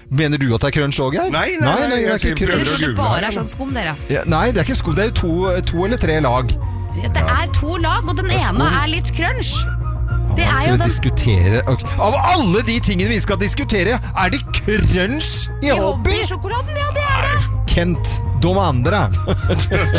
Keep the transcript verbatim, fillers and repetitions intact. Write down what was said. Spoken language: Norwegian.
Mener du at det er crunch også, Geir? Nei, nei, nei, nei, jeg det er sier ikke prøver crunch. å Det google bare her. er sånn skum, dere. Ja, nei, det er ikke skum, det er to, to eller tre lag. Det er to lag, og den ene er litt crunch. Det Hva er skal jo vi den diskutere? Ok. Av alle de tingene vi skal diskutere, er det crunch i hobby? hobbysjokoladen, ja det er det. Kent, de andre.